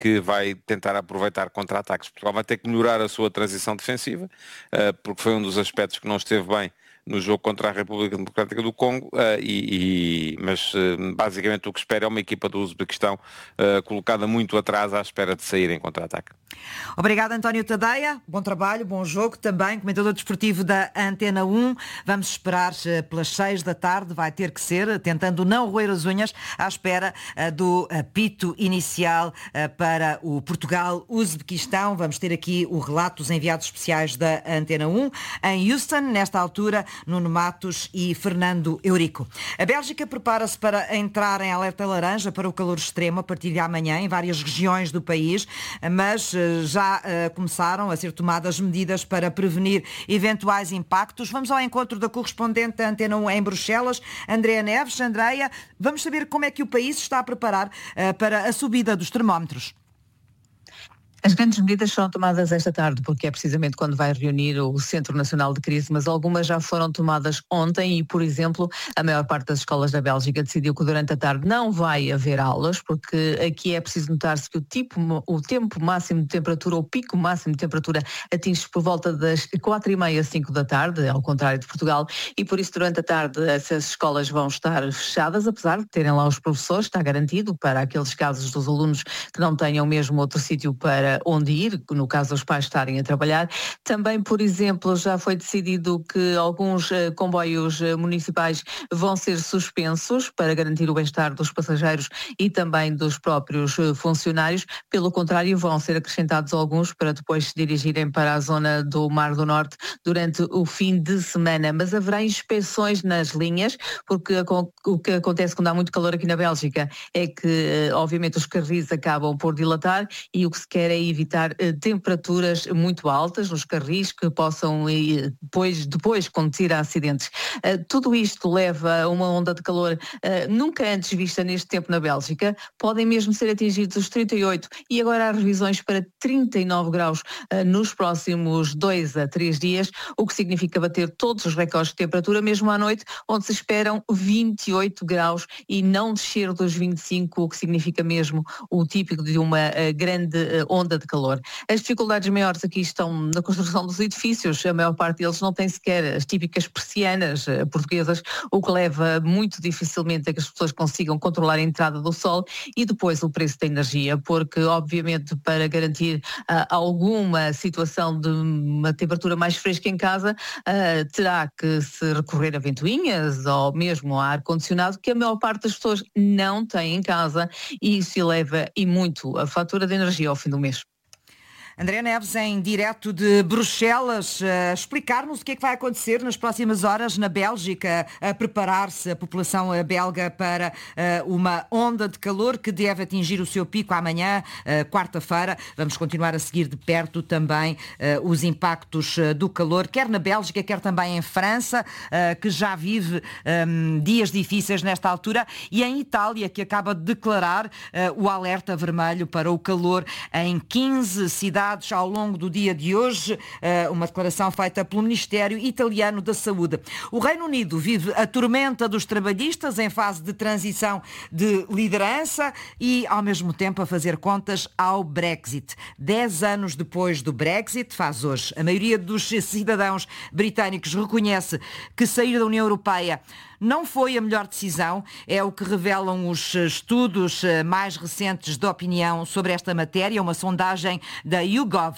que vai tentar aproveitar contra-ataques. Portugal vai ter que melhorar a sua transição defensiva, porque foi um dos aspectos que não esteve bem no jogo contra a República Democrática do Congo, mas basicamente o que espera é uma equipa do Uzbequistão colocada muito atrás à espera de sair em contra-ataque. Obrigada, António Tadeia. Bom trabalho, bom jogo também. Comentador desportivo da Antena 1. Vamos esperar pelas 6 da tarde. Vai ter que ser, tentando não roer as unhas, à espera do apito inicial para o Portugal-Uzbequistão. Vamos ter aqui o relato dos enviados especiais da Antena 1. Em Houston, nesta altura, Nuno Matos e Fernando Eurico. A Bélgica prepara-se para entrar em alerta laranja para o calor extremo a partir de amanhã em várias regiões do país, mas já começaram a ser tomadas medidas para prevenir eventuais impactos. Vamos ao encontro da correspondente da Antena 1 em Bruxelas, Andréa Neves. Andréa, vamos saber como é que o país se está a preparar para a subida dos termómetros. As grandes medidas serão tomadas esta tarde, porque é precisamente quando vai reunir o Centro Nacional de Crise, mas algumas já foram tomadas ontem e, por exemplo, a maior parte das escolas da Bélgica decidiu que durante a tarde não vai haver aulas, porque aqui é preciso notar-se que o tempo máximo de temperatura, ou pico máximo de temperatura, atinge por volta das 4h30, 5 da tarde, ao contrário de Portugal, e por isso durante a tarde essas escolas vão estar fechadas, apesar de terem lá os professores, está garantido para aqueles casos dos alunos que não tenham mesmo outro sítio para onde ir, no caso dos pais estarem a trabalhar. Também, por exemplo, já foi decidido que alguns comboios municipais vão ser suspensos para garantir o bem-estar dos passageiros e também dos próprios funcionários. Pelo contrário, vão ser acrescentados alguns para depois se dirigirem para a zona do Mar do Norte durante o fim de semana. Mas haverá inspeções nas linhas, porque o que acontece quando há muito calor aqui na Bélgica é que, obviamente, os carris acabam por dilatar e o que se quer é evitar temperaturas muito altas nos carris que possam depois conduzir a acidentes. Tudo isto leva a uma onda de calor nunca antes vista neste tempo na Bélgica. Podem mesmo ser atingidos os 38 e agora há revisões para 39 graus nos próximos 2 a 3 dias, o que significa bater todos os recordes de temperatura, mesmo à noite, onde se esperam 28 graus e não descer dos 25, o que significa mesmo o típico de uma grande onda de calor. As dificuldades maiores aqui estão na construção dos edifícios. A maior parte deles não tem sequer as típicas persianas portuguesas, o que leva muito dificilmente a que as pessoas consigam controlar a entrada do sol, e depois o preço da energia, porque obviamente para garantir alguma situação de uma temperatura mais fresca em casa, terá que se recorrer a ventoinhas ou mesmo a ar-condicionado, que a maior parte das pessoas não tem em casa, e isso eleva e muito a fatura de energia ao fim do mês. André Neves, em direto de Bruxelas, explicar-nos o que é que vai acontecer nas próximas horas na Bélgica, a preparar-se a população belga para uma onda de calor que deve atingir o seu pico amanhã, quarta-feira. Vamos continuar a seguir de perto também os impactos do calor, quer na Bélgica, quer também em França, que já vive dias difíceis nesta altura, e em Itália, que acaba de declarar o alerta vermelho para o calor em 15 cidades ao longo do dia de hoje, uma declaração feita pelo Ministério Italiano da Saúde. O Reino Unido vive a tormenta dos trabalhistas em fase de transição de liderança e, ao mesmo tempo, a fazer contas ao Brexit. 10 anos depois do Brexit, faz hoje, a maioria dos cidadãos britânicos reconhece que sair da União Europeia não foi a melhor decisão, é o que revelam os estudos mais recentes de opinião sobre esta matéria. Uma sondagem da YouGov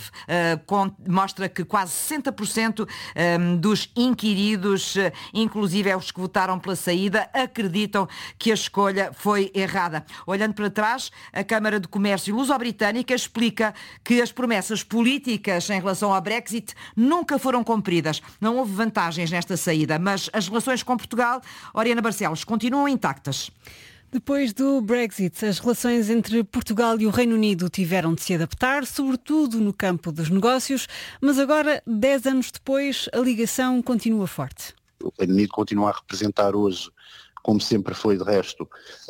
mostra que quase 60% dos inquiridos, inclusive os que votaram pela saída, acreditam que a escolha foi errada. Olhando para trás, a Câmara de Comércio Luso-Britânica explica que as promessas políticas em relação ao Brexit nunca foram cumpridas. Não houve vantagens nesta saída, mas as relações com Portugal, Oriana Barcelos, continuam intactas. Depois do Brexit, as relações entre Portugal e o Reino Unido tiveram de se adaptar, sobretudo no campo dos negócios, mas agora, 10 anos depois, a ligação continua forte. O Reino Unido continua a representar hoje, como sempre foi de resto,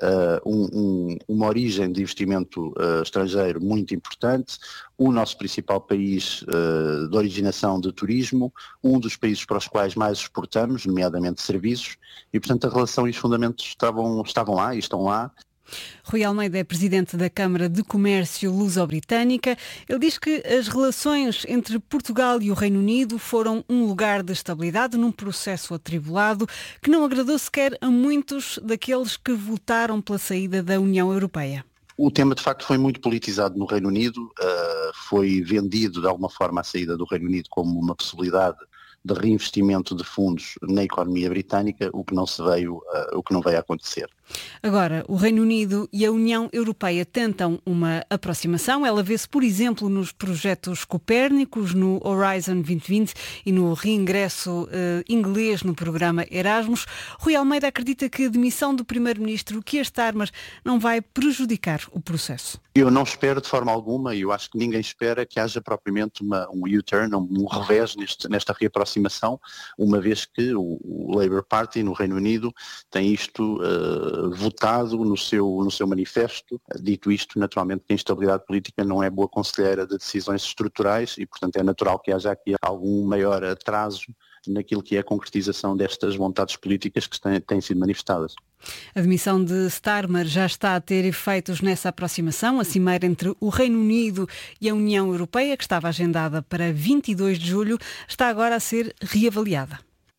uma origem de investimento estrangeiro muito importante, o nosso principal país de originação de turismo, um dos países para os quais mais exportamos, nomeadamente serviços, e portanto a relação e os fundamentos estavam lá e estão lá. Rui Almeida é presidente da Câmara de Comércio Luso-Britânica. Ele diz que as relações entre Portugal e o Reino Unido foram um lugar de estabilidade num processo atribulado que não agradou sequer a muitos daqueles que votaram pela saída da União Europeia. O tema, de facto, foi muito politizado no Reino Unido, foi vendido de alguma forma a saída do Reino Unido como uma possibilidade de reinvestimento de fundos na economia britânica, o que não veio a acontecer. Agora, o Reino Unido e a União Europeia tentam uma aproximação. Ela vê-se, por exemplo, nos projetos Copérnicos, no Horizon 2020 e no reingresso inglês no programa Erasmus. Rui Almeida acredita que a demissão do Primeiro-Ministro Keir Starmer não vai prejudicar o processo. Eu não espero de forma alguma, e eu acho que ninguém espera que haja propriamente um U-turn, um revés nesta reaproximação, uma vez que o Labour Party no Reino Unido tem isto votado no seu manifesto. Dito isto, naturalmente que a instabilidade política não é boa conselheira de decisões estruturais e, portanto, é natural que haja aqui algum maior atraso naquilo que é a concretização destas vontades políticas que têm sido manifestadas. A demissão de Starmer já está a ter efeitos nessa aproximação. A cimeira entre o Reino Unido e a União Europeia, que estava agendada para 22 de julho, está agora a ser reavaliada.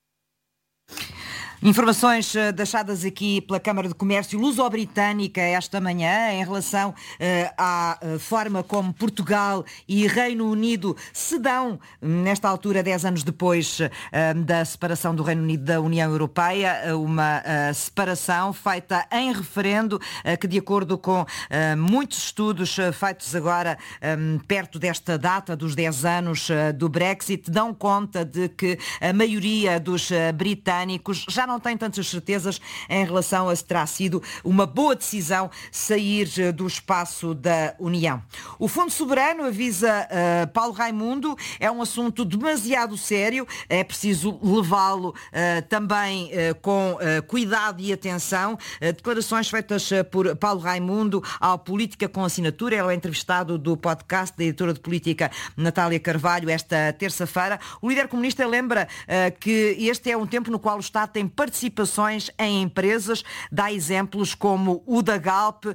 Informações deixadas aqui pela Câmara de Comércio Luso-Britânica esta manhã em relação à forma como Portugal e Reino Unido se dão, nesta altura, 10 anos depois da separação do Reino Unido da União Europeia, uma separação feita em referendo que, de acordo com muitos estudos feitos agora perto desta data dos 10 anos do Brexit, dão conta de que a maioria dos britânicos já não tem tantas certezas em relação a se terá sido uma boa decisão sair do espaço da União. O Fundo Soberano, avisa Paulo Raimundo, é um assunto demasiado sério, é preciso levá-lo também com cuidado e atenção. Declarações feitas por Paulo Raimundo ao Política com Assinatura. Ele é entrevistado do podcast da editora de política Natália Carvalho esta terça-feira. O líder comunista lembra que este é um tempo no qual o Estado tem participações em empresas, dá exemplos como o da Galp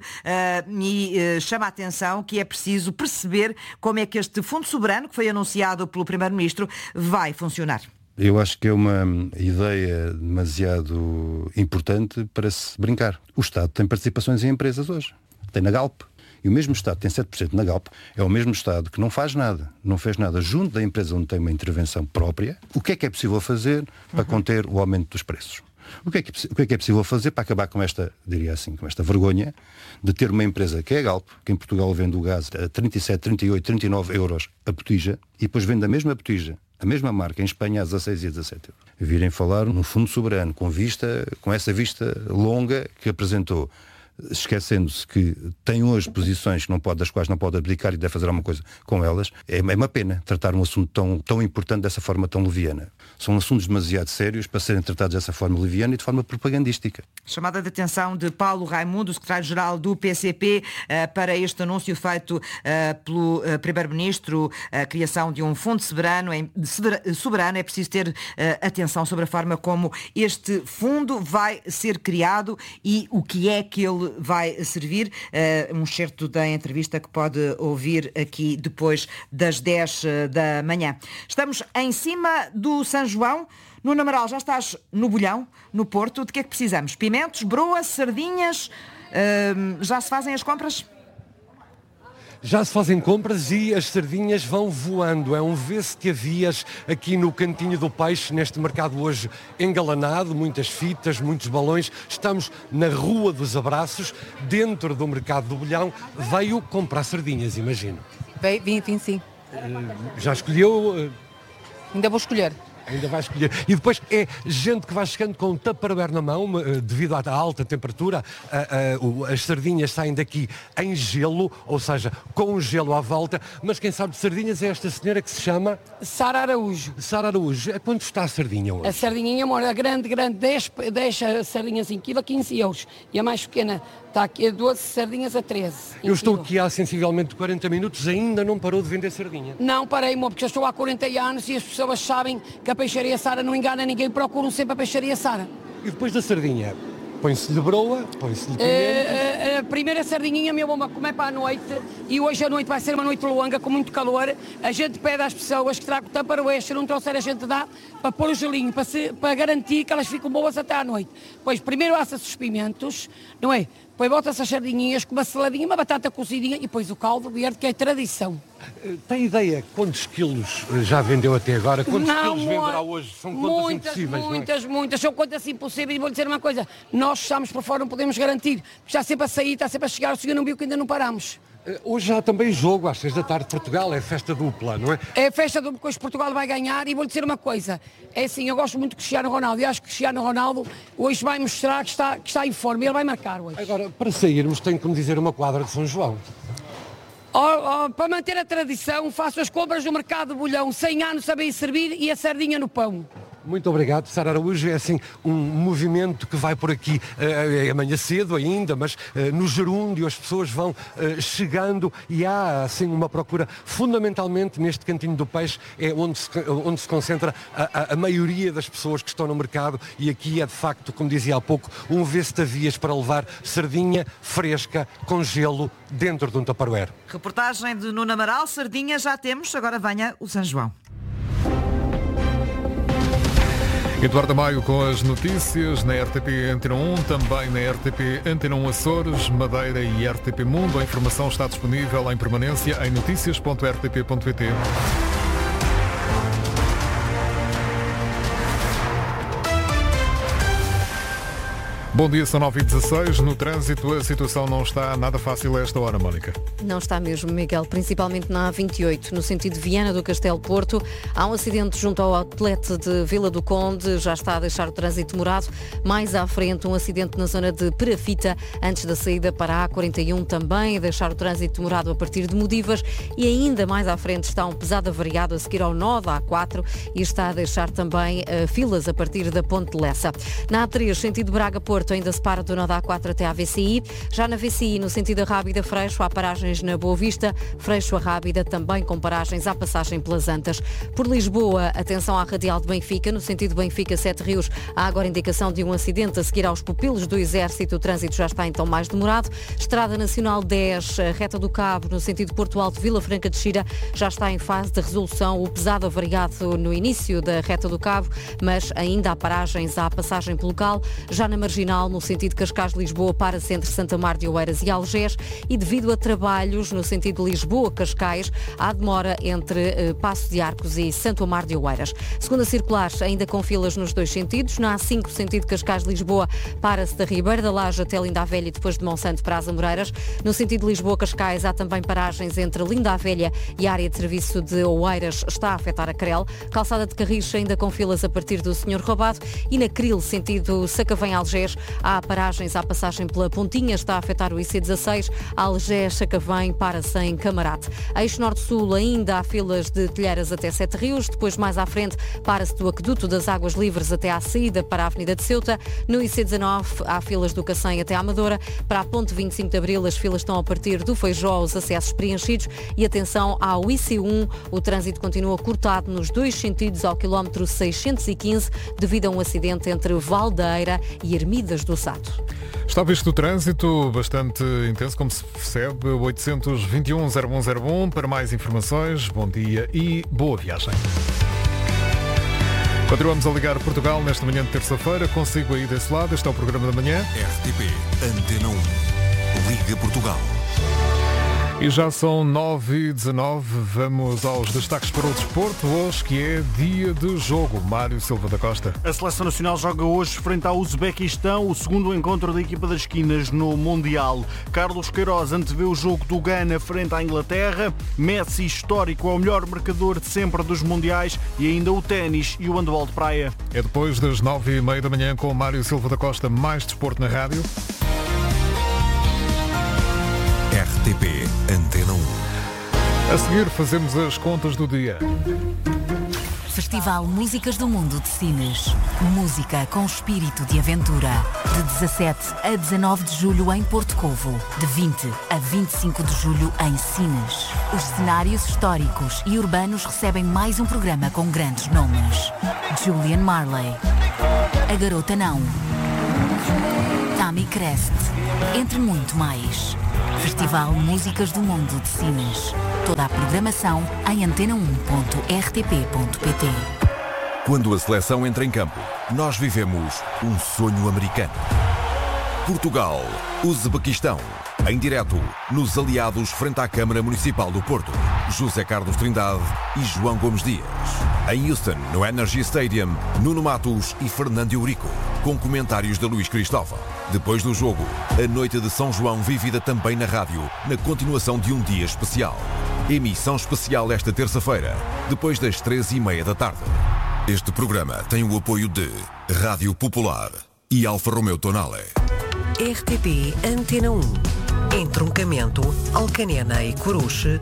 e chama a atenção que é preciso perceber como é que este Fundo Soberano, que foi anunciado pelo Primeiro-Ministro, vai funcionar. Eu acho que é uma ideia demasiado importante para se brincar. O Estado tem participações em empresas hoje. Tem na Galp. E o mesmo Estado tem 7% na Galp, é o mesmo Estado que não faz nada, não fez nada junto da empresa onde tem uma intervenção própria. O que é possível fazer para conter o aumento dos preços? O que é possível fazer para acabar com esta, diria assim, com esta vergonha de ter uma empresa que é a Galp, que em Portugal vende o gás a 37, 38, 39 euros a botija e depois vende a mesma botija, a mesma marca, em Espanha a 16 e 17 euros. Virem falar no Fundo Soberano com essa vista longa que apresentou, esquecendo-se que tem hoje posições das quais não pode abdicar e deve fazer alguma coisa com elas. É uma pena tratar um assunto tão importante dessa forma tão leviana. São assuntos demasiado sérios para serem tratados dessa forma leviana e de forma propagandística. Chamada de atenção de Paulo Raimundo, secretário-geral do PCP, para este anúncio feito pelo Primeiro-Ministro, a criação de um fundo soberano. É preciso ter atenção sobre a forma como este fundo vai ser criado e o que é que ele vai servir. Um excerto da entrevista que pode ouvir aqui depois das 10 da manhã. Estamos em cima do São João. Nuno Amaral, já estás no Bolhão, no Porto. De que é que precisamos? Pimentos, broa, sardinhas? Já se fazem as compras? Já se fazem compras e as sardinhas vão voando. É um vê-se-te-avias aqui no Cantinho do Peixe, neste mercado hoje engalanado, muitas fitas, muitos balões. Estamos na Rua dos Abraços, dentro do mercado do Bolhão. Veio comprar sardinhas, imagino. Vim sim. Já escolheu? Ainda vou escolher. Ainda vai escolher. E depois é gente que vai chegando com um tupperware na mão, devido à alta temperatura. As sardinhas saem daqui em gelo, ou seja, com um gelo à volta. Mas quem sabe de sardinhas é esta senhora que se chama... Sara Araújo. Sara Araújo. Quanto está a sardinha hoje? A sardinha, amor, a grande, 10 sardinhas em quilo a 15 euros. E a mais pequena está aqui a 12 sardinhas a 13. Eu estou aqui há sensivelmente 40 minutos, ainda não parou de vender sardinha. Não parei, amor, porque eu estou há 40 anos e as pessoas sabem que a peixaria Sara não engana ninguém, procuram sempre a peixaria Sara. E depois da sardinha, Põe-se-lhe broa, põe-se-lhe pimenta. A primeira sardinha, meu vamos comer para a noite, e hoje à noite vai ser uma noite longa, com muito calor. A gente pede às pessoas que tragam taparoeiros, se não trouxer a gente dá, para pôr o gelinho, para garantir que elas ficam boas até à noite. Pois primeiro assa-se os pimentos, não é? Depois bota-se as sardinhas com uma saladinha, uma batata cozidinha e depois o caldo verde, que é tradição. Tem ideia quantos quilos já vendeu até agora? Quantos quilos venderá hoje? São contas impossíveis, muitas. São contas impossíveis. E vou dizer uma coisa, nós estamos por fora, não podemos garantir. Está sempre a sair, está sempre a chegar. O senhor não viu que ainda não paramos. Hoje há também jogo, às 6 da tarde, Portugal, é festa dupla, não é? É festa dupla, que hoje Portugal vai ganhar, e vou-lhe dizer uma coisa, é assim, eu gosto muito de Cristiano Ronaldo, e acho que Cristiano Ronaldo hoje vai mostrar que está em forma, ele vai marcar hoje. Agora, para sairmos, tem que me dizer uma quadra de São João. Para manter a tradição, faço as compras no mercado de bolhão, 100 anos sabem servir e a sardinha no pão. Muito obrigado, Sara Araújo. É assim um movimento que vai por aqui amanhã cedo ainda, mas no gerúndio as pessoas vão chegando e há assim uma procura, fundamentalmente neste cantinho do peixe, é onde se concentra a maioria das pessoas que estão no mercado, e aqui é de facto, como dizia há pouco, um vestavias para levar sardinha fresca com gelo dentro de um tupperware. Reportagem de Nuno Amaral, sardinha já temos, agora venha o São João. Eduardo Maio com as notícias na RTP Antena 1, também na RTP Antena 1 Açores, Madeira e RTP Mundo. A informação está disponível em permanência em noticias.rtp.pt. Bom dia, são 9h16. No trânsito, a situação não está nada fácil a esta hora, Mónica. Não está mesmo, Miguel, principalmente na A28, no sentido de Viana do Castelo Porto. Há um acidente junto ao outlet de Vila do Conde, já está a deixar o trânsito demorado. Mais à frente, um acidente na zona de Perafita, antes da saída para a A41, também a deixar o trânsito demorado a partir de Modivas. E ainda mais à frente está um pesado avariado a seguir ao nó da A4 e está a deixar também filas a partir da Ponte de Lessa. Na A3, sentido Braga-Porto, ainda se para do nó da A4 até à VCI. Já na VCI, no sentido Rábida-Freixo, há paragens na Boa Vista. Freixo a Rábida, também com paragens à passagem pelas Antas. Por Lisboa, atenção à Radial de Benfica. No sentido Benfica-Sete Rios, há agora indicação de um acidente a seguir aos pupilos do Exército. O trânsito já está então mais demorado. Estrada Nacional 10, Reta do Cabo, no sentido Porto Alto, Vila Franca de Xira, já está em fase de resolução. O pesado avariado no início da Reta do Cabo, mas ainda há paragens à passagem pelo local. Já na Marginal, no sentido Cascais-Lisboa, para-se entre Santa Mar de Oeiras e Algés, e devido a trabalhos no sentido Lisboa-Cascais, há demora entre Paço de Arcos e Santo Amar de Oeiras. Segunda circular, ainda com filas nos dois sentidos. Na A5, sentido Cascais-Lisboa, para-se da Ribeira da Laje até Linda a Velha e depois de Monsanto para as Amoreiras. No sentido Lisboa-Cascais, há também paragens entre Linda a Velha e a área de serviço de Oeiras, está a afetar a Crel. Calçada de Carris, ainda com filas a partir do Senhor Roubado. E na Cril, sentido Sacavém-Algés, há paragens à passagem pela Pontinha, está a afetar o IC16, Algés, Sacavém, para-se em Camarate. Eixo Norte-Sul, ainda há filas de Telheiras até Sete Rios, depois mais à frente para-se do Aqueduto das Águas Livres até à saída para a Avenida de Ceuta. No IC19 há filas do Cacém até à Amadora. Para a Ponte 25 de Abril, as filas estão a partir do Feijó, os acessos preenchidos. E atenção ao IC1, o trânsito continua cortado nos dois sentidos ao quilómetro 615 devido a um acidente entre Valdeira e Ermidas do Sado. Está visto o trânsito bastante intenso, como se percebe. 821-0101 para mais informações. Bom dia e boa viagem. Continuamos a ligar Portugal nesta manhã de terça-feira. Consigo aí desse lado. Este é o programa da manhã. RTP Antena 1. Liga Portugal. E já são 9h19, vamos aos destaques para o desporto, hoje que é dia de jogo. Mário Silva da Costa. A Seleção Nacional joga hoje frente ao Uzbequistão, o segundo encontro da equipa das esquinas no Mundial. Carlos Queiroz antevê o jogo do Ghana frente à Inglaterra. Messi, histórico, é o melhor marcador de sempre dos Mundiais, e ainda o ténis e o handball de praia. É depois das 9h30 da manhã com o Mário Silva da Costa, mais desporto na rádio. RTP Antena 1. A seguir fazemos as contas do dia. Festival Músicas do Mundo de Sines. Música com espírito de aventura. De 17 a 19 de julho em Porto Covo. De 20 a 25 de julho em Sines. Os cenários históricos e urbanos recebem mais um programa com grandes nomes. Julian Marley. A Garota Não. Tsunami Crest. Entre muito mais. Festival Músicas do Mundo de Sines. Toda a programação em antena1.rtp.pt. Quando a seleção entra em campo, nós vivemos um sonho americano. Portugal, Uzbequistão, em direto, nos aliados frente à Câmara Municipal do Porto. José Carlos Trindade e João Gomes Dias. Em Houston, no Energy Stadium, Nuno Matos e Fernando Eurico, com comentários de Luís Cristóvão. Depois do jogo, a noite de São João vivida também na rádio, na continuação de um dia especial. Emissão especial esta terça-feira, depois das 13h30 da tarde. Este programa tem o apoio de Rádio Popular e Alfa Romeo Tonale. RTP Antena 1. Entroncamento, Alcanena e Coruche,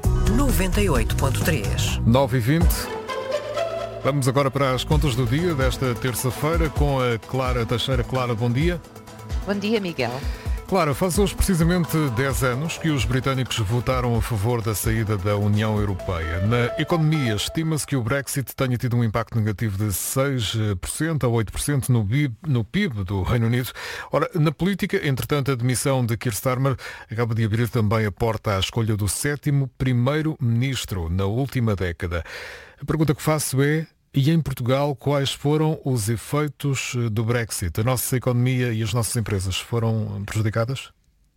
98.3. 9h20. Vamos agora para as contas do dia desta terça-feira com a Clara Teixeira. Clara, bom dia. Bom dia, Miguel. Clara, faz hoje precisamente 10 anos que os britânicos votaram a favor da saída da União Europeia. Na economia, estima-se que o Brexit tenha tido um impacto negativo de 6% a 8% no PIB do Reino Unido. Ora, na política, entretanto, a demissão de Keir Starmer acaba de abrir também a porta à escolha do 7º primeiro-ministro na última década. A pergunta que faço é: e em Portugal, quais foram os efeitos do Brexit? A nossa economia e as nossas empresas foram prejudicadas?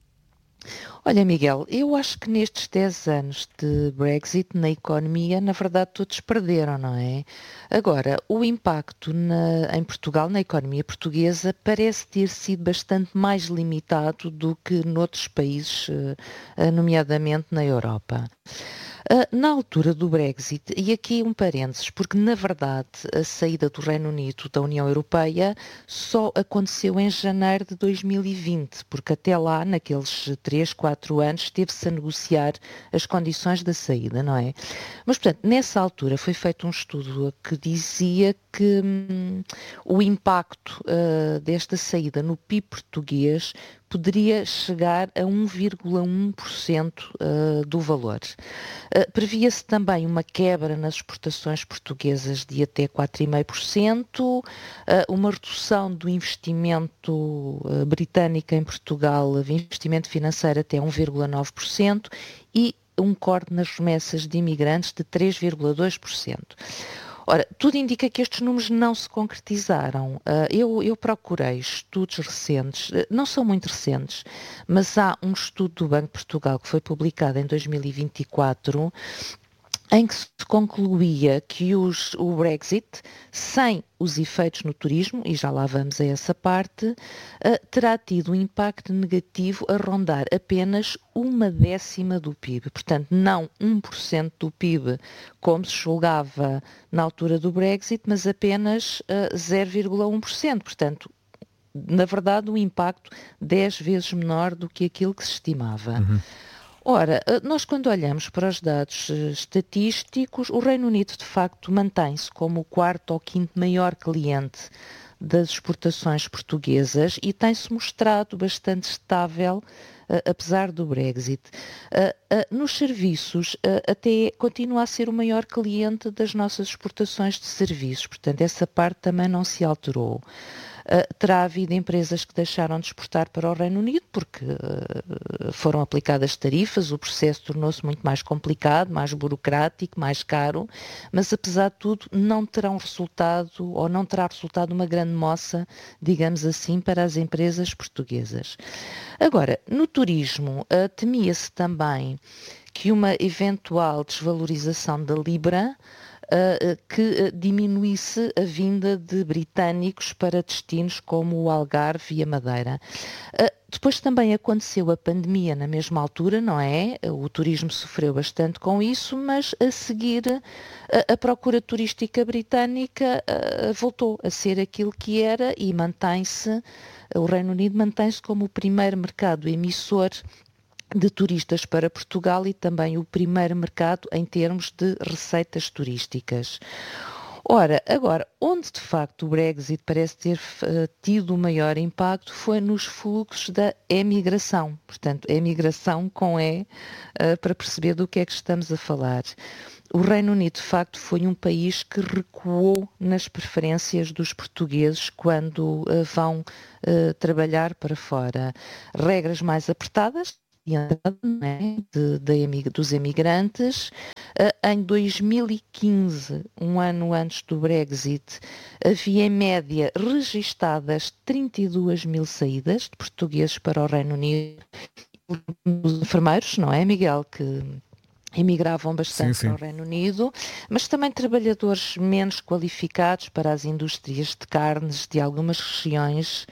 Olha, Miguel, eu acho que nestes 10 anos de Brexit na economia, na verdade, todos perderam, não é? Agora, o impacto em Portugal, na economia portuguesa, parece ter sido bastante mais limitado do que noutros países, nomeadamente na Europa. Na altura do Brexit, e aqui um parênteses, porque na verdade a saída do Reino Unido da União Europeia só aconteceu em janeiro de 2020, porque até lá, naqueles 3, 4 anos, teve-se a negociar as condições da saída, não é? Mas, portanto, nessa altura foi feito um estudo que dizia que o impacto desta saída no PIB português poderia chegar a 1,1% do valor. Previa-se também uma quebra nas exportações portuguesas de até 4,5%, uma redução do investimento britânico em Portugal, de investimento financeiro até 1,9% e um corte nas remessas de imigrantes de 3,2%. Ora, tudo indica que estes números não se concretizaram. Eu procurei estudos recentes, não são muito recentes, mas há um estudo do Banco de Portugal que foi publicado em 2024, em que se concluía que o Brexit, sem os efeitos no turismo, e já lá vamos a essa parte, terá tido um impacto negativo a rondar apenas 1/10 do PIB. Portanto, não 1% do PIB, como se julgava na altura do Brexit, mas apenas 0,1%. Portanto, na verdade, um impacto 10 vezes menor do que aquilo que se estimava. Uhum. Ora, nós quando olhamos para os dados estatísticos, o Reino Unido de facto mantém-se como o 4º ou 5º maior cliente das exportações portuguesas e tem-se mostrado bastante estável, apesar do Brexit. Nos serviços, até continua a ser o maior cliente das nossas exportações de serviços, portanto essa parte também não se alterou. Terá havido empresas que deixaram de exportar para o Reino Unido porque foram aplicadas tarifas, o processo tornou-se muito mais complicado, mais burocrático, mais caro, mas apesar de tudo não terão resultado ou não terá resultado uma grande moça, digamos assim, para as empresas portuguesas. Agora, no turismo, temia-se também que uma eventual desvalorização da Libra que diminuísse a vinda de britânicos para destinos como o Algarve e a Madeira. Depois também aconteceu a pandemia na mesma altura, não é? O turismo sofreu bastante com isso, mas a seguir a procura turística britânica voltou a ser aquilo que era e mantém-se, o Reino Unido mantém-se como o primeiro mercado emissor de turistas para Portugal e também o primeiro mercado em termos de receitas turísticas. Ora, agora, onde de facto o Brexit parece ter tido o maior impacto foi nos fluxos da emigração. Portanto, emigração com E, para perceber do que é que estamos a falar. o Reino Unido, de facto, foi um país que recuou nas preferências dos portugueses quando vão trabalhar para fora. Regras mais apertadas dos imigrantes. Em 2015, um ano antes do Brexit, havia em média registadas 32 mil saídas de portugueses para o Reino Unido. Os enfermeiros, não é, Miguel, que emigravam bastante para o Reino Unido, mas também trabalhadores menos qualificados para as indústrias de carnes de algumas regiões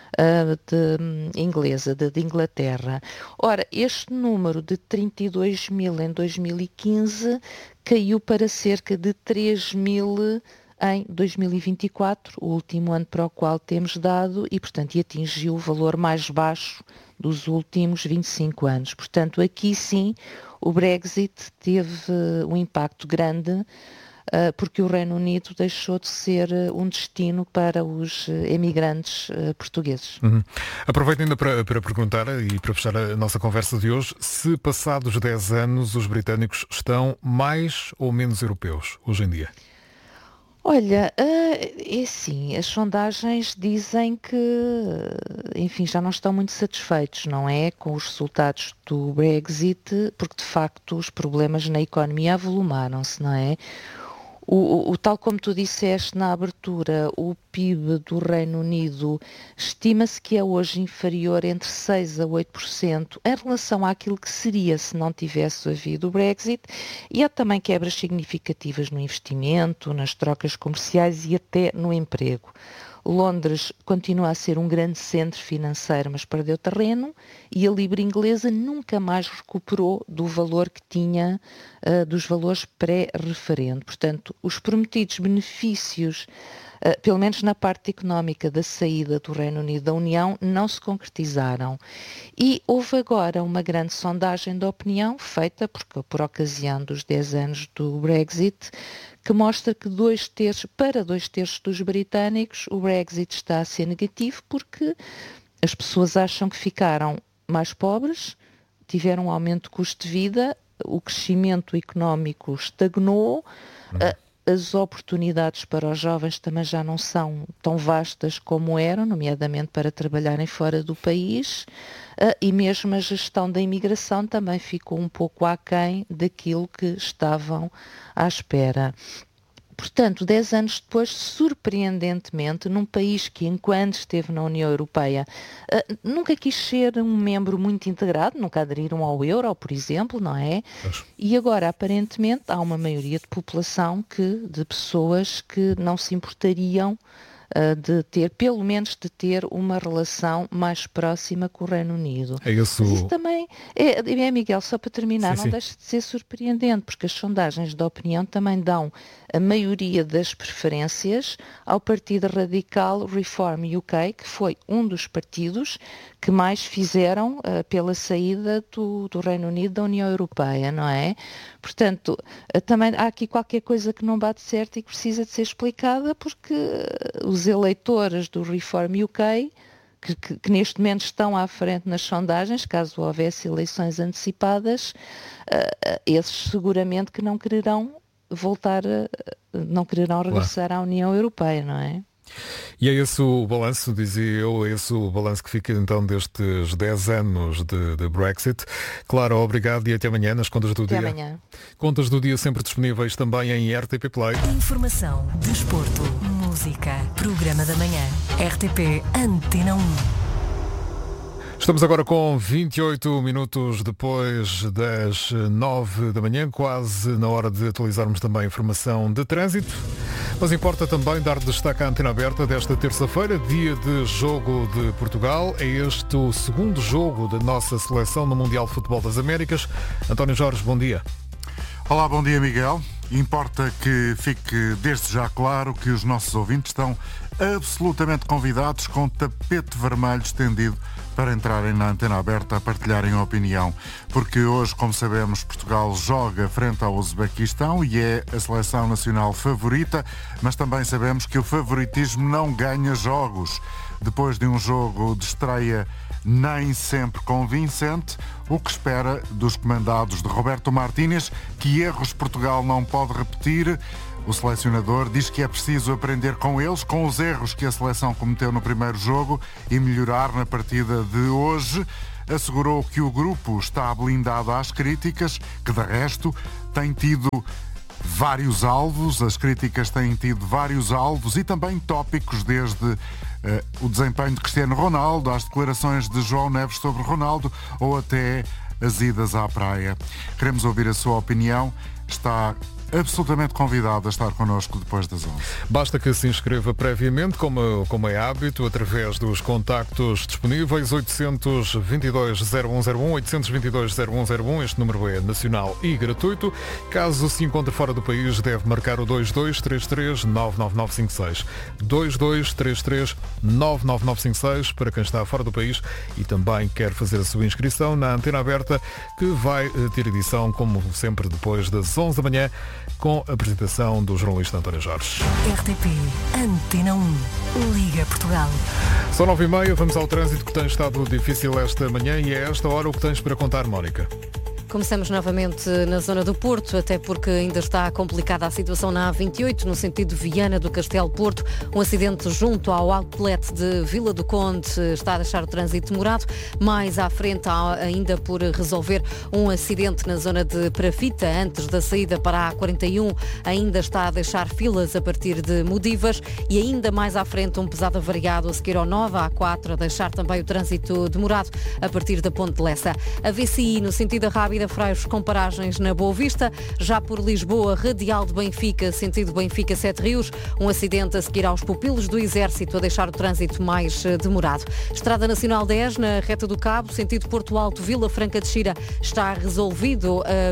de Inglaterra. Ora, este número de 32 mil em 2015 caiu para cerca de 3 mil em 2024, o último ano para o qual temos dado, e, portanto, atingiu o valor mais baixo dos últimos 25 anos. Portanto, aqui sim, o Brexit teve um impacto grande, porque o Reino Unido deixou de ser um destino para os emigrantes portugueses. Aproveito ainda para perguntar, e para fechar a nossa conversa de hoje, se passados 10 anos os britânicos estão mais ou menos europeus hoje em dia? Olha, é assim, as sondagens dizem que, enfim, já não estão muito satisfeitos, não é, com os resultados do Brexit, porque de facto os problemas na economia avolumaram-se, não é? Tal como tu disseste na abertura, o PIB do Reino Unido estima-se que é hoje inferior entre 6% a 8% em relação àquilo que seria se não tivesse havido o Brexit, e há também quebras significativas no investimento, nas trocas comerciais e até no emprego. Londres continua a ser um grande centro financeiro, mas perdeu terreno, e a libra inglesa nunca mais recuperou do valor que tinha, dos valores pré-referendo. Portanto, os prometidos benefícios, pelo menos na parte económica da saída do Reino Unido da União, não se concretizaram. E houve agora uma grande sondagem de opinião feita por ocasião dos 10 anos do Brexit, que mostra que para 2/3 dos britânicos o Brexit está a ser negativo, porque as pessoas acham que ficaram mais pobres, tiveram um aumento de custo de vida, o crescimento económico estagnou, as oportunidades para os jovens também já não são tão vastas como eram, nomeadamente para trabalharem fora do país, e mesmo a gestão da imigração também ficou um pouco aquém daquilo que estavam à espera. Portanto, 10 anos depois, surpreendentemente, num país que, enquanto esteve na União Europeia, nunca quis ser um membro muito integrado, nunca aderiram ao euro, por exemplo, não é? E agora, aparentemente, há uma maioria de população de pessoas que não se importariam de ter, pelo menos de ter uma relação mais próxima com o Reino Unido. Isso... Mas isso também, Miguel, só para terminar, não deixa de ser surpreendente, porque as sondagens de opinião também dão a maioria das preferências ao partido radical Reform UK, que foi um dos partidos que mais fizeram pela saída do Reino Unido da União Europeia, não é? Portanto, também há aqui qualquer coisa que não bate certo e que precisa de ser explicada, porque os eleitores do Reform UK, que neste momento estão à frente nas sondagens, caso houvesse eleições antecipadas, esses seguramente que não quererão regressar à União Europeia, não é? E é esse o balanço, dizia eu, é esse o balanço que fica então destes 10 anos de Brexit. Claro, obrigado e até amanhã nas Contas do Dia. Até amanhã. Contas do Dia sempre disponíveis também em RTP Play. Informação, desporto, música, programa da manhã. RTP Antena 1. Estamos agora com 28 minutos depois das 9 da manhã, quase na hora de atualizarmos também a informação de trânsito. Mas importa também dar destaque à Antena Aberta desta terça-feira, dia de jogo de Portugal. É este o segundo jogo da nossa seleção no Mundial de Futebol das Américas. António Jorge, bom dia. Olá, bom dia, Miguel. Importa que fique desde já claro que os nossos ouvintes estão absolutamente convidados, com tapete vermelho estendido, para entrarem na Antena Aberta a partilharem a opinião. Porque hoje, como sabemos, Portugal joga frente ao Uzbequistão e é a seleção nacional favorita, mas também sabemos que o favoritismo não ganha jogos. depois de um jogo de estreia nem sempre convincente, o que espera dos comandados de Roberto Martínez, que erros Portugal não pode repetir. O selecionador diz que é preciso aprender com eles, com os erros que a seleção cometeu no primeiro jogo e melhorar na partida de hoje. Assegurou que o grupo está blindado às críticas, que de resto tem tido vários alvos, as críticas têm tido vários alvos e também tópicos, desde o desempenho de Cristiano Ronaldo, às declarações de João Neves sobre Ronaldo ou até as idas à praia. Queremos ouvir a sua opinião. Está absolutamente convidado a estar connosco depois das 11. Basta que se inscreva previamente, como é hábito, através dos contactos disponíveis 822-0101, 822-0101, este número é nacional e gratuito. Caso se encontre fora do país, deve marcar o 2233-99956. 2233-99956 para quem está fora do país e também quer fazer a sua inscrição na Antena Aberta, que vai ter edição, como sempre, depois das 11 da manhã, com a apresentação do jornalista António Jorge. RTP Antena 1, Liga Portugal. São 9h30, vamos ao trânsito, que tem estado difícil esta manhã, e é a esta hora o que tens para contar, Mónica. Começamos novamente na zona do Porto, até porque ainda está complicada a situação na A28, no sentido de Viana do Castelo Porto. Um acidente junto ao outlet de Vila do Conde está a deixar o trânsito demorado. Mais à frente há ainda por resolver um acidente na zona de Perafita, antes da saída para a A41. Ainda está a deixar filas a partir de Modivas, e ainda mais à frente um pesado avariado a seguir ao Nova A4, a deixar também o trânsito demorado a partir da Ponte de Lessa. A VCI, no sentido da Rábida, Fraios com paragens na Boa Vista. Já por Lisboa, radial de Benfica, sentido Benfica Sete Rios, um acidente a seguir aos pupilos do Exército a deixar o trânsito mais demorado. Estrada Nacional 10, na Reta do Cabo, sentido Porto Alto, Vila Franca de Xira, está resolvida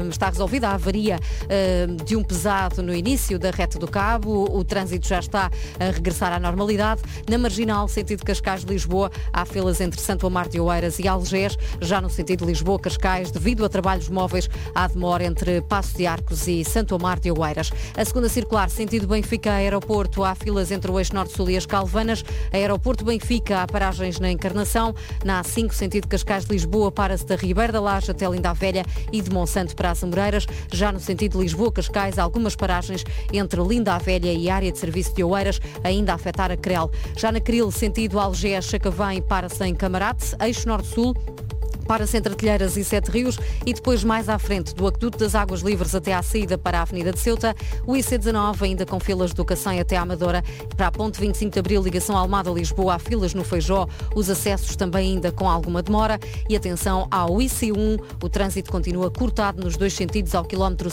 a avaria de um pesado no início da Reta do Cabo. O trânsito já está a regressar à normalidade. Na Marginal, sentido Cascais de Lisboa, há filas entre Santo Amaro de Oeiras e Algés. Já no sentido Lisboa-Cascais, devido a trabalhos móveis, há demora entre Paços de Arcos e Santo Amaro de Oeiras. A segunda circular, sentido Benfica-Aeroporto, há filas entre o eixo Norte-Sul e as Calvanas. Aeroporto-Benfica, há paragens na Encarnação. Na A5, sentido Cascais de Lisboa, para-se da Ribeira da Laje até Linda a Velha e de Monsanto para as Amoreiras. Já no sentido Lisboa-Cascais, algumas paragens entre Linda a Velha e a área de serviço de Oeiras, ainda a afetar a Crel. Já na Cril, sentido Algés-Chacavém, para-se em Camarate. Eixo Norte-Sul, para-se entre Telheiras e Sete Rios, e depois mais à frente do Aqueduto das Águas Livres até à saída para a Avenida de Ceuta. O IC19 ainda com filas do Cacém até à Amadora. Para a Ponte 25 de Abril, ligação Almada-Lisboa, há filas no Feijó, os acessos também ainda com alguma demora. E atenção ao IC1, o trânsito continua cortado nos dois sentidos ao quilómetro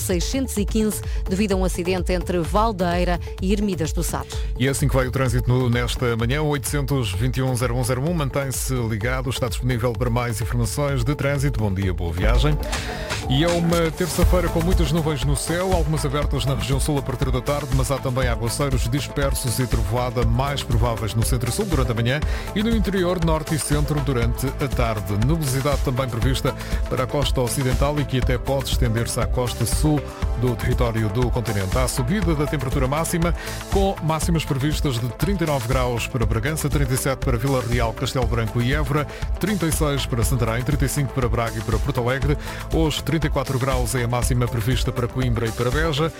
615 devido a um acidente entre Valdeira e Ermidas do Sado. E é assim que vai o trânsito nesta manhã. 821-0101, mantém-se ligado, está disponível para mais informações de trânsito. Bom dia, boa viagem. E é uma terça-feira com muitas nuvens no céu, algumas abertas na região sul a partir da tarde, mas há também aguaceiros dispersos e trovoada mais prováveis no centro-sul durante a manhã e no interior, norte e centro durante a tarde. Nebulosidade também prevista para a costa ocidental e que até pode estender-se à costa sul do território do continente. Há subida da temperatura máxima, com máximas previstas de 39 graus para Bragança, 37 para Vila Real, Castelo Branco e Évora, 36 para Santarém, 35 para Braga e para Porto Alegre. Hoje 34 graus é a máxima prevista para Coimbra e para Beja,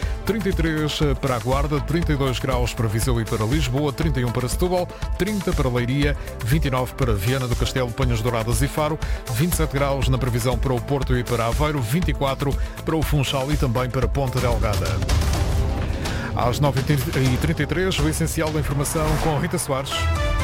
33 para a Guarda, 32 graus para Viseu e para Lisboa, 31 para Setúbal, 30 para Leiria, 29 para Viana do Castelo, Penhas Douradas e Faro, 27 graus na previsão para o Porto e para Aveiro, 24 para o Funchal e também para Ponta Delgada. Às 9h33, o essencial da informação com Rita Soares.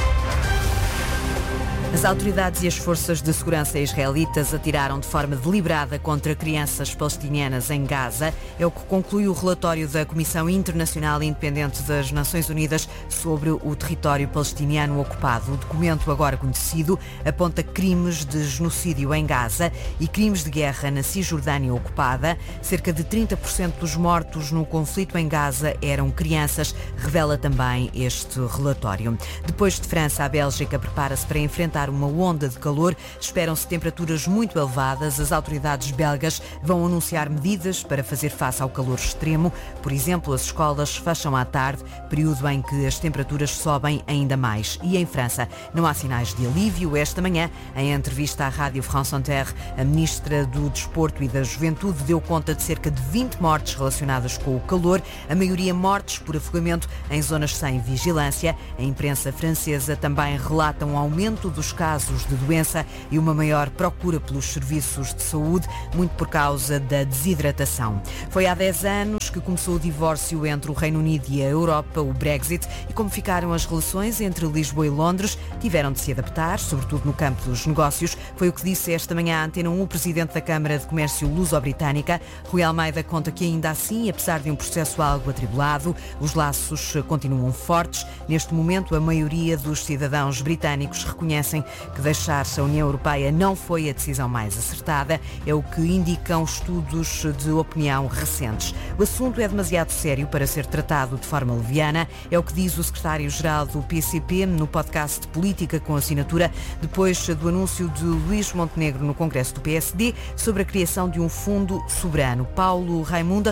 As autoridades e as forças de segurança israelitas atiraram de forma deliberada contra crianças palestinianas em Gaza. É o que conclui o relatório da Comissão Internacional Independente das Nações Unidas sobre o território palestiniano ocupado. O documento, agora conhecido, aponta crimes de genocídio em Gaza e crimes de guerra na Cisjordânia ocupada. Cerca de 30% dos mortos no conflito em Gaza eram crianças, revela também este relatório. Depois de França, a Bélgica prepara-se para enfrentar enfrentar uma onda de calor. Esperam-se temperaturas muito elevadas. As autoridades belgas vão anunciar medidas para fazer face ao calor extremo. Por exemplo, as escolas fecham à tarde, período em que as temperaturas sobem ainda mais. E em França não há sinais de alívio. Esta manhã, em entrevista à Rádio France Inter, a ministra do Desporto e da Juventude deu conta de cerca de 20 mortes relacionadas com o calor, a maioria mortes por afogamento em zonas sem vigilância. A imprensa francesa também relata um aumento dos casos de doença e uma maior procura pelos serviços de saúde, muito por causa da desidratação. Foi há 10 anos que começou o divórcio entre o Reino Unido e a Europa, o Brexit, e como ficaram as relações entre Lisboa e Londres, tiveram de se adaptar, sobretudo no campo dos negócios. Foi o que disse esta manhã à Antena 1 o presidente da Câmara de Comércio Luso-Britânica. Rui Almeida conta que ainda assim, apesar de um processo algo atribulado, os laços continuam fortes. Neste momento, a maioria dos cidadãos britânicos reconhecem que deixar-se a União Europeia não foi a decisão mais acertada, é o que indicam estudos de opinião recentes. O assunto é demasiado sério para ser tratado de forma leviana, é o que diz o secretário-geral do PCP no podcast Política com Assinatura, depois do anúncio de Luís Montenegro no Congresso do PSD sobre a criação de um fundo soberano. Paulo Raimundo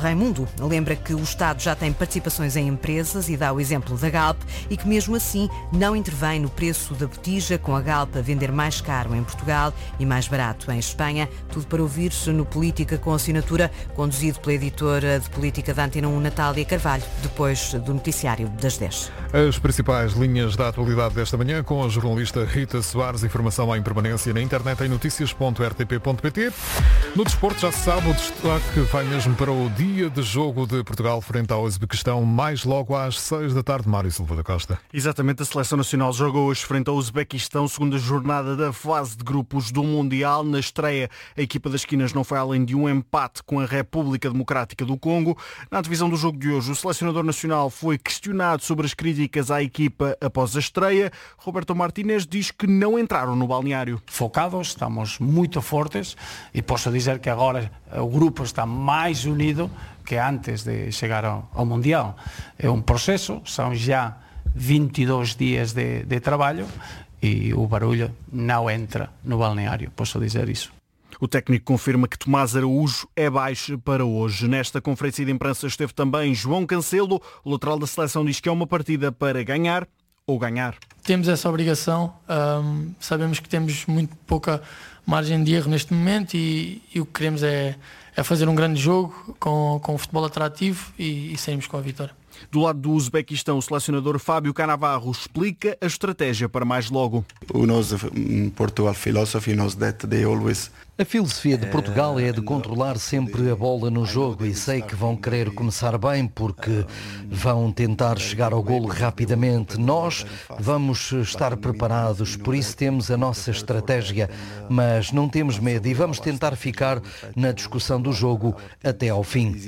lembra que o Estado já tem participações em empresas e dá o exemplo da Galp e que mesmo assim não intervém no preço da botija, com a Galp a vender mais caro em Portugal e mais barato em Espanha. Tudo para ouvir-se no Política com Assinatura, conduzido pela editora de Política da Antena 1, Natália Carvalho, depois do noticiário das 10. As principais linhas da atualidade desta manhã com a jornalista Rita Soares. Informação em permanência na internet em noticias.rtp.pt. No desporto, já se sabe, o destaque vai mesmo para o dia de jogo de Portugal frente ao Uzbequistão, mais logo às 6 da tarde. Mário Silva da Costa. Exatamente, a Seleção Nacional joga hoje frente ao Uzbequistão, segunda jornada da fase de grupos do Mundial. Na estreia, a equipa das esquinas não foi além de um empate com a República Democrática do Congo. Na divisão do jogo de hoje, o selecionador nacional foi questionado sobre as críticas à equipa após a estreia. Roberto Martínez diz que não entraram no balneário. Focados, estamos muito fortes e posso dizer que agora o grupo está mais unido que antes de chegar ao Mundial. É um processo, são já 22 dias de trabalho e o barulho não entra no balneário, posso dizer isso. O técnico confirma que Tomás Araújo é baixo para hoje. Nesta conferência de imprensa esteve também João Cancelo. O lateral da seleção diz que é uma partida para ganhar ou ganhar. Temos essa obrigação, sabemos que temos muito pouca margem de erro neste momento e o que queremos é fazer um grande jogo com um futebol atrativo e sairmos com a vitória. Do lado do Uzbequistão, o selecionador Fábio Cannavaro explica a estratégia para mais logo. A filosofia de Portugal é de controlar sempre a bola no jogo e sei que vão querer começar bem porque vão tentar chegar ao golo rapidamente. Nós vamos estar preparados, por isso temos a nossa estratégia, mas não temos medo e vamos tentar ficar na discussão do jogo até ao fim.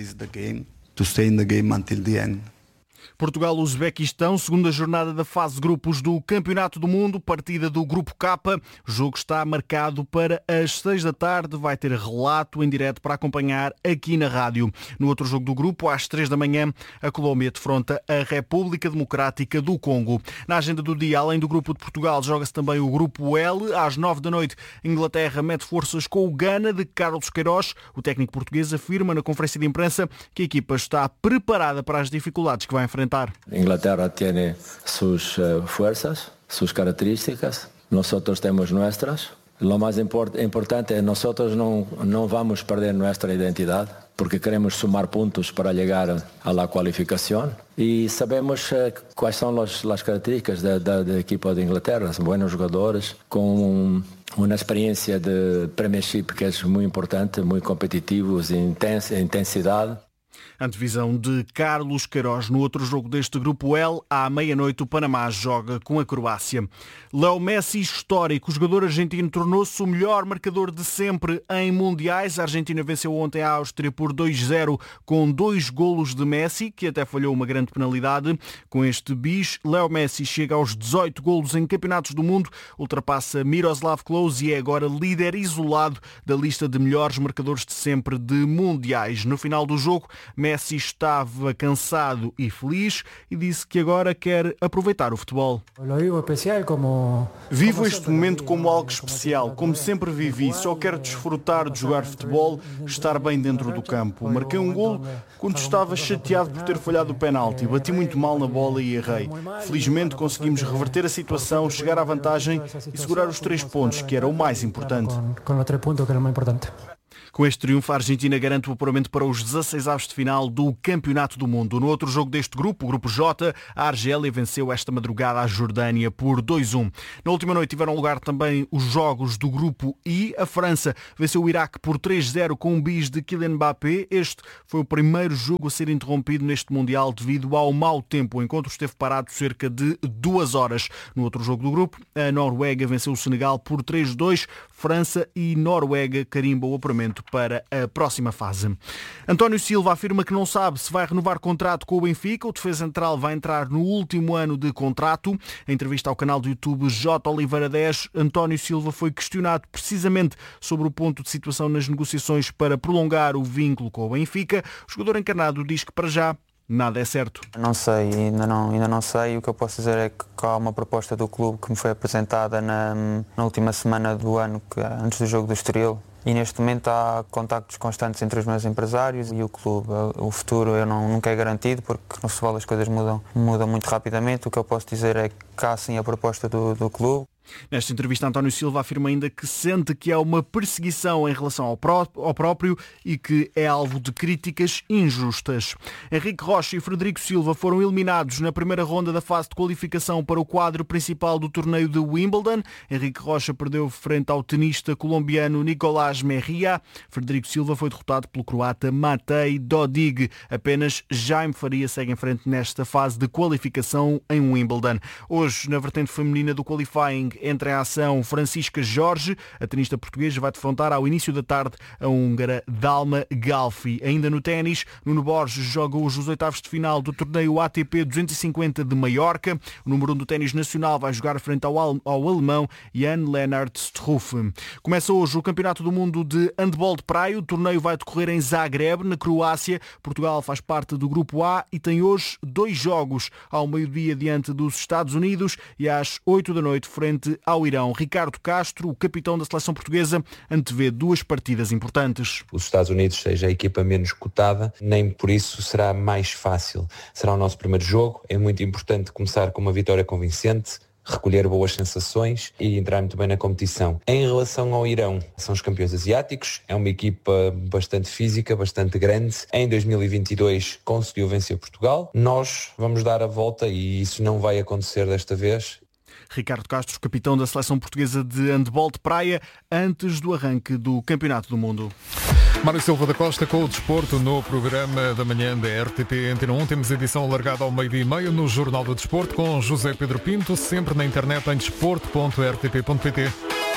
Portugal-Uzbequistão, segunda jornada da fase de grupos do Campeonato do Mundo, partida do Grupo K. O jogo está marcado para as 6 da tarde, vai ter relato em direto para acompanhar aqui na rádio. No outro jogo do grupo, às 3 da manhã, a Colômbia defronta a República Democrática do Congo. Na agenda do dia, além do Grupo de Portugal, joga-se também o Grupo L. Às 9 da noite, a Inglaterra mete forças com o Ghana de Carlos Queiroz. O técnico português afirma na conferência de imprensa que a equipa está preparada para as dificuldades que vai enfrentar. Inglaterra tem suas forças, suas características, nós temos nuestras. O mais importante é nós não vamos perder nossa identidade, porque queremos somar pontos para chegar à qualificação e sabemos quais são as características da equipa de Inglaterra, são bons jogadores, com uma experiência de Premiership que é muito importante, muito competitivos, intensidade. Antevisão de Carlos Queiroz. No outro jogo deste Grupo L, à meia-noite, o Panamá joga com a Croácia. Léo Messi, histórico. O jogador argentino tornou-se o melhor marcador de sempre em mundiais. A Argentina venceu ontem a Áustria por 2-0 com 2 golos de Messi, que até falhou uma grande penalidade. Com este bis, Léo Messi chega aos 18 golos em campeonatos do mundo, ultrapassa Miroslav Klose e é agora líder isolado da lista de melhores marcadores de sempre de mundiais. No final do jogo, Messi estava cansado e feliz e disse que agora quer aproveitar o futebol. Vivo este momento como algo especial, como sempre vivi. Só quero desfrutar de jogar futebol, estar bem dentro do campo. Marquei um golo quando estava chateado por ter falhado o penalti. Bati muito mal na bola e errei. Felizmente conseguimos reverter a situação, chegar à vantagem e segurar os 3 pontos, que era o mais importante. Com este triunfo, a Argentina garante o apuramento para os 16avos de final do Campeonato do Mundo. No outro jogo deste grupo, o Grupo J, a Argélia venceu esta madrugada a Jordânia por 2-1. Na última noite tiveram lugar também os jogos do Grupo I. A França venceu o Iraque por 3-0 com um bis de Kylian Mbappé. Este foi o primeiro jogo a ser interrompido neste Mundial devido ao mau tempo. O encontro esteve parado cerca de 2 horas. No outro jogo do grupo, a Noruega venceu o Senegal por 3-2. França e Noruega carimbam o apuramento para a próxima fase. António Silva afirma que não sabe se vai renovar contrato com o Benfica. O defesa central vai entrar no último ano de contrato. Em entrevista ao canal do YouTube J. Oliveira 10, António Silva foi questionado precisamente sobre o ponto de situação nas negociações para prolongar o vínculo com o Benfica. O jogador encarnado diz que para já nada é certo. Não sei, ainda não sei. O que eu posso dizer é que há uma proposta do clube que me foi apresentada na última semana do ano, antes do jogo do Estoril. E neste momento há contactos constantes entre os meus empresários e o clube. O futuro eu nunca é garantido, porque no futebol as coisas mudam muito rapidamente. O que eu posso dizer é que há sim a proposta do clube. Nesta entrevista, António Silva afirma ainda que sente que há uma perseguição em relação ao próprio e que é alvo de críticas injustas. Henrique Rocha e Frederico Silva foram eliminados na primeira ronda da fase de qualificação para o quadro principal do torneio de Wimbledon. Henrique Rocha perdeu frente ao tenista colombiano Nicolás Mejía. Frederico Silva foi derrotado pelo croata Matej Dodig. Apenas Jaime Faria segue em frente nesta fase de qualificação em Wimbledon. Hoje, na vertente feminina do qualifying, entra em ação Francisca Jorge. A tenista portuguesa vai defrontar ao início da tarde a húngara Dalma Galfi. Ainda no ténis, Nuno Borges joga hoje os 8avos de final do torneio ATP 250 de Maiorca. O número 1 do ténis nacional vai jogar frente ao alemão Jan-Lennard Struff. Começa hoje o Campeonato do Mundo de Handball de Praia. O torneio vai decorrer em Zagreb, na Croácia. Portugal faz parte do Grupo A e tem hoje 2 jogos. Ao meio-dia diante dos Estados Unidos e às 8 da noite frente ao Irão. Ricardo Castro, o capitão da seleção portuguesa, antevê 2 partidas importantes. Os Estados Unidos seja a equipa menos cotada, nem por isso será mais fácil. Será o nosso primeiro jogo, é muito importante começar com uma vitória convincente, recolher boas sensações e entrar muito bem na competição. Em relação ao Irão, são os campeões asiáticos, é uma equipa bastante física, bastante grande. Em 2022 conseguiu vencer Portugal. Nós vamos dar a volta e isso não vai acontecer desta vez. Ricardo Castro, capitão da seleção portuguesa de handball de praia, antes do arranque do Campeonato do Mundo. Mário Silva da Costa com o desporto no programa da manhã da RTP Antena 1. Temos edição alargada ao 12:30 no Jornal do Desporto com José Pedro Pinto, sempre na internet em desporto.rtp.pt.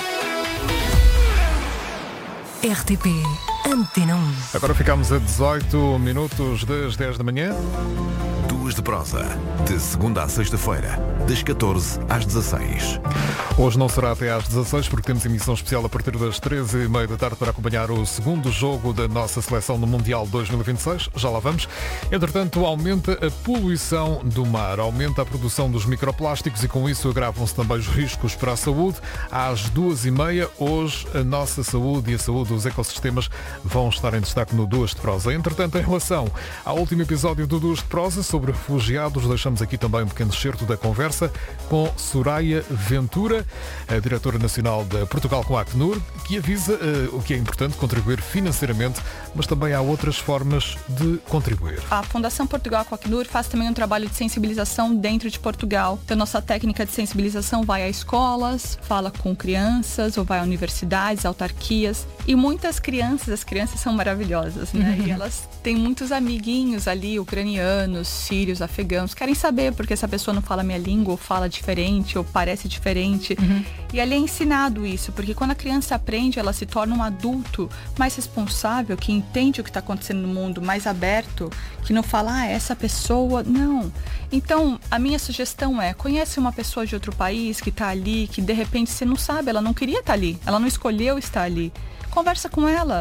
RTP Antena 1. Agora ficamos a 18 minutos das 10 da manhã. Duas de prosa, de segunda à sexta-feira, das 14 às 16. Hoje não será até às 16 porque temos emissão especial a partir das 13h30 da tarde para acompanhar o segundo jogo da nossa seleção no Mundial 2026. Já lá vamos. Entretanto, aumenta a poluição do mar, aumenta a produção dos microplásticos e com isso agravam-se também os riscos para a saúde. Às 2h30, hoje, a nossa saúde e a saúde dos ecossistemas vão estar em destaque no Duas de Prosa. Entretanto, em relação ao último episódio do Duas de Prosa sobre refugiados, deixamos aqui também um pequeno excerto da conversa com Soraya Ventura, a diretora nacional da Portugal com a Acnur, que avisa o que é importante contribuir financeiramente, mas também há outras formas de contribuir. A Fundação Portugal com a Acnur faz também um trabalho de sensibilização dentro de Portugal. Então, nossa técnica de sensibilização vai a escolas, fala com crianças, ou vai a universidades, autarquias. E muitas crianças, as crianças são maravilhosas, né? E elas têm muitos amiguinhos ali, ucranianos, sírios, afegãos, querem saber porque essa pessoa não fala a minha língua, ou fala diferente, ou parece diferente. E ali é ensinado isso, porque quando a criança aprende, ela se torna um adulto mais responsável, que entende o que está acontecendo no mundo, mais aberto, que não fala, essa pessoa, não. Então, a minha sugestão é, conhece uma pessoa de outro país que está ali, que de repente você não sabe, ela não queria estar ali, ela não escolheu estar ali. Conversa com ela.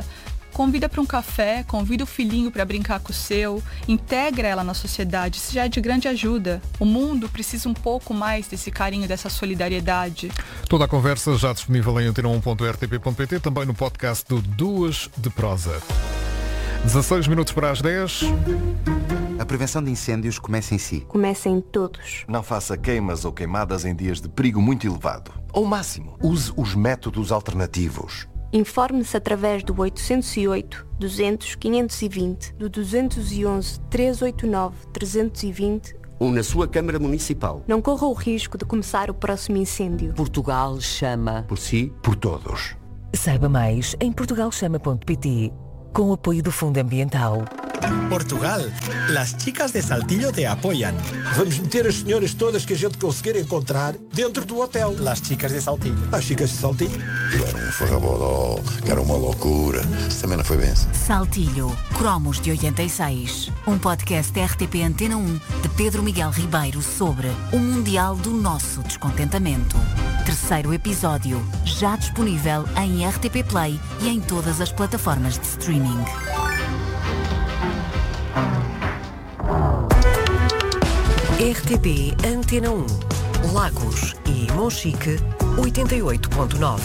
convida para um café, convida o filhinho para brincar com o seu, integra ela na sociedade, isso já é de grande ajuda. O mundo precisa um pouco mais desse carinho, dessa solidariedade. Toda a conversa já disponível em antena1.rtp.pt, também no podcast do Duas de Prosa. 16 minutos para as 10. A prevenção de incêndios começa em si. Começa em todos. Não faça queimas ou queimadas em dias de perigo muito elevado. Ao máximo, use os métodos alternativos. Informe-se através do 808 200 520, do 211 389 320 ou na sua Câmara Municipal. Não corra o risco de começar o próximo incêndio. Portugal chama. Por si, por todos. Saiba mais em portugalchama.pt, com o apoio do Fundo Ambiental. Portugal, las chicas de Saltillo te apoiam. Vamos meter as senhoras todas que a gente conseguir encontrar dentro do hotel. Las chicas de Saltillo. As chicas de Saltillo. Era um farrabodó, que era uma loucura. Isso também não foi bem. Saltillo, Cromos de 86. Um podcast RTP Antena 1 de Pedro Miguel Ribeiro sobre o Mundial do Nosso Descontentamento. Terceiro episódio, já disponível em RTP Play e em todas as plataformas de streaming. RTP Antena 1, Lagos e Monchique, 88.9.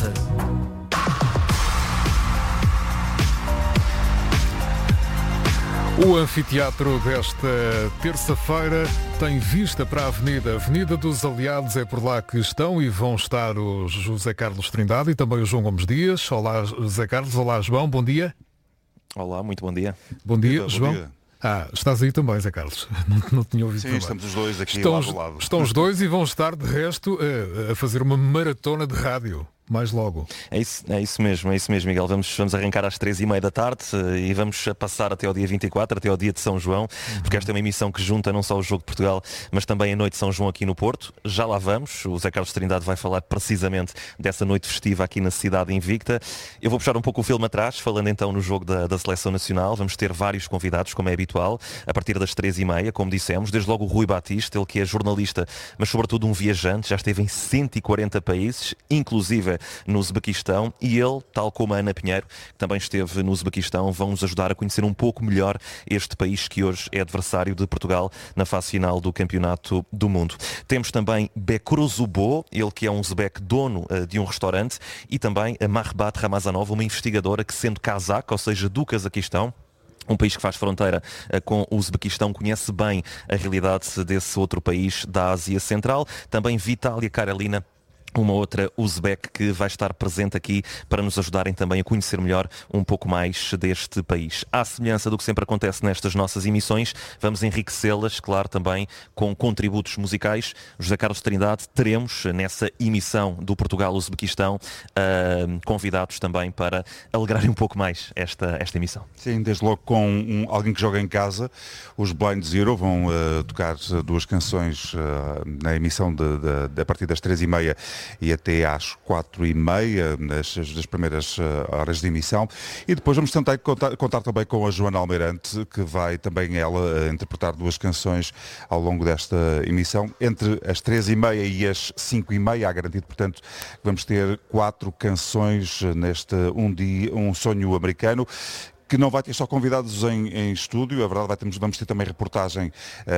O anfiteatro desta terça-feira tem vista para a Avenida dos Aliados. É por lá que estão e vão estar o José Carlos Trindade e também o João Gomes Dias. Olá, José Carlos. Olá, João. Bom dia. Olá, muito bom dia. Bom dia, João. Bom dia. Estás aí também, Zé Carlos. Não tinha ouvido. Sim, também. Estamos os dois aqui lado a lado. Estão os dois e vão estar, de resto, a fazer uma maratona de rádio. Mais logo. É isso mesmo, Miguel. Vamos arrancar às 3h30 da tarde e vamos passar até ao dia 24, até ao dia de São João, porque esta é uma emissão que junta não só o Jogo de Portugal, mas também a Noite de São João aqui no Porto. Já lá vamos. O Zé Carlos Trindade vai falar precisamente dessa noite festiva aqui na cidade invicta. Eu vou puxar um pouco o filme atrás, falando então no jogo da Seleção Nacional. Vamos ter vários convidados, como é habitual, a partir das 3h30, como dissemos. Desde logo o Rui Batista, ele que é jornalista, mas sobretudo um viajante, já esteve em 140 países, inclusive no Uzbequistão, e ele, tal como a Ana Pinheiro, que também esteve no Uzbequistão, vão nos ajudar a conhecer um pouco melhor este país que hoje é adversário de Portugal na fase final do Campeonato do Mundo. Temos também Bekrozubo, ele que é um uzbeque dono de um restaurante, e também a Mahbat Ramazanova, uma investigadora que, sendo cazaca, ou seja, do Cazaquistão, um país que faz fronteira com o Uzbequistão, conhece bem a realidade desse outro país da Ásia Central. Também Vitália Karelina, uma outra uzbeque que vai estar presente aqui para nos ajudarem também a conhecer melhor um pouco mais deste país. À semelhança do que sempre acontece nestas nossas emissões, vamos enriquecê-las, claro, também com contributos musicais. José Carlos Trindade, teremos nessa emissão do Portugal-Uzbequistão convidados também para alegrarem um pouco mais esta emissão. Sim, desde logo com alguém que joga em casa, os Blind Zero vão tocar duas canções na emissão a partir das 3h30 e até às 4h30, das primeiras horas de emissão. E depois vamos tentar contar também com a Joana Almeirante, que vai também ela interpretar duas canções ao longo desta emissão. Entre as 3h30 e as 5h30, há garantido, portanto, que vamos ter 4 canções neste Um Sonho Americano, que não vai ter só convidados em estúdio, a verdade vamos ter também reportagem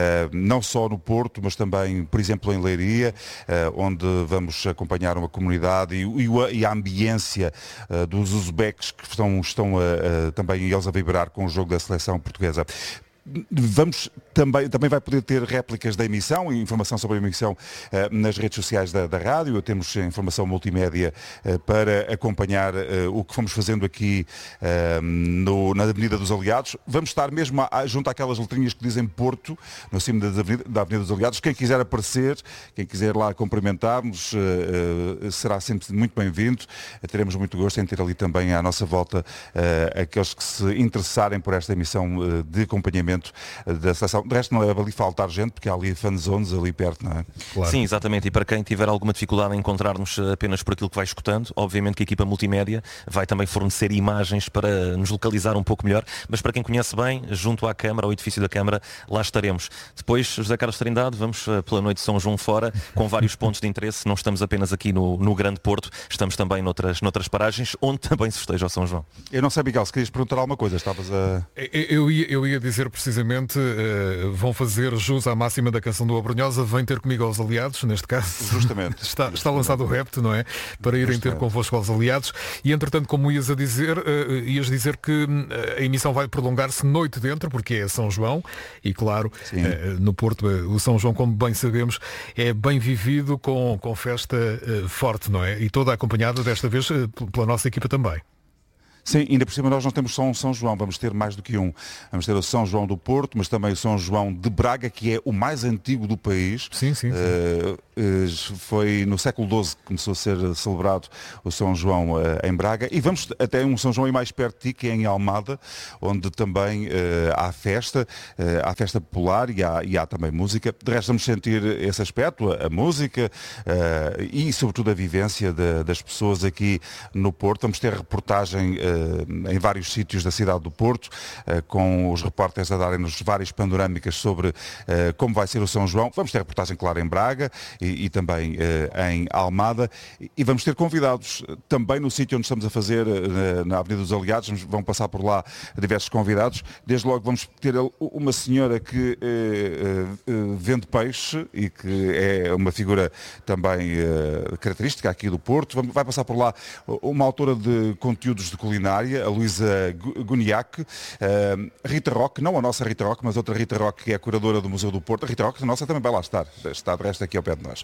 não só no Porto, mas também, por exemplo, em Leiria, onde vamos acompanhar uma comunidade e a ambiência dos uzbeques que estão também eles a vibrar com o jogo da seleção portuguesa. Também vai poder ter réplicas da emissão e informação sobre a emissão nas redes sociais da rádio. Temos informação multimédia para acompanhar o que fomos fazendo aqui na Avenida dos Aliados. Vamos estar mesmo junto àquelas letrinhas que dizem Porto, no cimo da Avenida dos Aliados. Quem quiser aparecer, quem quiser lá cumprimentar-nos, será sempre muito bem-vindo. Teremos muito gosto em ter ali também à nossa volta aqueles que se interessarem por esta emissão de acompanhamento entrosamento da seleção. De resto não deve ali faltar gente, porque há ali fanzones ali perto, não é? Claro. Sim, exatamente. E para quem tiver alguma dificuldade em encontrar-nos apenas por aquilo que vai escutando, obviamente que a equipa multimédia vai também fornecer imagens para nos localizar um pouco melhor, mas para quem conhece bem, junto à Câmara, ao edifício da Câmara, lá estaremos. Depois, José Carlos Trindade, vamos pela noite de São João fora, com vários pontos de interesse. Não estamos apenas aqui no Grande Porto, estamos também noutras paragens, onde também se festeja o São João. Eu não sei, Miguel, se querias perguntar alguma coisa, estavas a... Eu ia dizer precisamente, vão fazer jus à máxima da canção do Abrunhosa, vem ter comigo aos aliados, neste caso. Justamente. Está lançado o repto, não é? Para irem ter convosco aos aliados. E entretanto, como ias dizer que a emissão vai prolongar-se noite dentro, porque é São João, e claro, no Porto, o São João, como bem sabemos, é bem vivido com festa forte, não é? E toda acompanhada desta vez pela nossa equipa também. Sim, ainda por cima nós não temos só um São João, vamos ter mais do que um. Vamos ter o São João do Porto, mas também o São João de Braga, que é o mais antigo do país. Sim. Foi no século XII que começou a ser celebrado o São João em Braga. E vamos até um São João aí mais perto de ti, que é em Almada, onde também há festa popular e há também música. De resto vamos sentir esse aspecto, a música e sobretudo a vivência das pessoas aqui no Porto. Vamos ter reportagem em vários sítios da cidade do Porto, com os repórteres a darem-nos várias panorâmicas sobre como vai ser o São João. Vamos ter reportagem, claro, em Braga e também em Almada, e vamos ter convidados também no sítio onde estamos a fazer, na Avenida dos Aliados. Vão passar por lá diversos convidados. Desde logo vamos ter uma senhora que vende peixe e que é uma figura também característica aqui do Porto. Vai passar por lá uma autora de conteúdos de culinária, a Luísa Guniac, Rita Roque, não a nossa Rita Roque, mas outra Rita Roque, que é a curadora do Museu do Porto. A Rita Roque, a nossa, também vai lá estar. Está de resto aqui ao pé de nós.